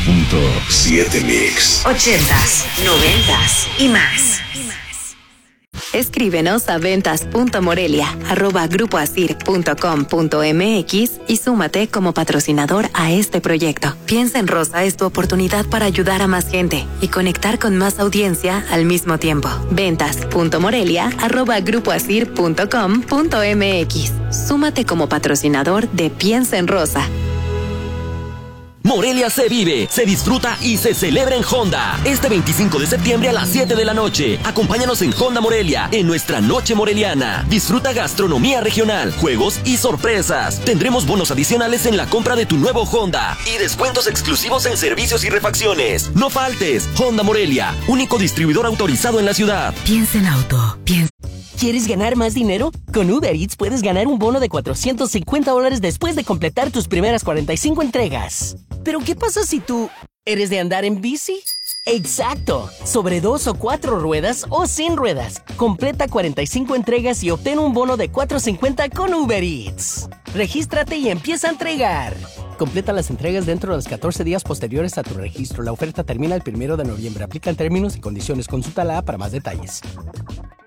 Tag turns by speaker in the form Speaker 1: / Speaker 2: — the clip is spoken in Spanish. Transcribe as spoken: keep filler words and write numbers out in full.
Speaker 1: punto siete Mix.
Speaker 2: Ochentas, noventas y más.
Speaker 3: Escríbenos a ventas.morelia arroba grupoasir punto com punto mx y súmate como patrocinador a este proyecto. Piensa en Rosa es tu oportunidad para ayudar a más gente y conectar con más audiencia al mismo tiempo. ventas.morelia arroba grupoasir punto com punto mx. Súmate como patrocinador de Piensa en Rosa.
Speaker 4: Morelia se vive, se disfruta y se celebra en Honda. Este veinticinco de septiembre a las siete de la noche. Acompáñanos en Honda Morelia, en nuestra noche moreliana. Disfruta gastronomía regional, juegos y sorpresas. Tendremos bonos adicionales en la compra de tu nuevo Honda y descuentos exclusivos en servicios y refacciones. No faltes. Honda Morelia, único distribuidor autorizado en la ciudad.
Speaker 3: Piensa en auto, piensa.
Speaker 5: ¿Quieres ganar más dinero? Con Uber Eats puedes ganar un bono de cuatrocientos cincuenta dólares después de completar tus primeras cuarenta y cinco entregas. ¿Pero qué pasa si tú eres de andar en bici? ¡Exacto! Sobre dos o cuatro ruedas o sin ruedas. Completa cuarenta y cinco entregas y obtén un bono de cuatrocientos cincuenta con Uber Eats. Regístrate y empieza a entregar. Completa las entregas dentro de los catorce días posteriores a tu registro. La oferta termina el primero de noviembre. Aplican términos y condiciones. Consulta la app para más detalles.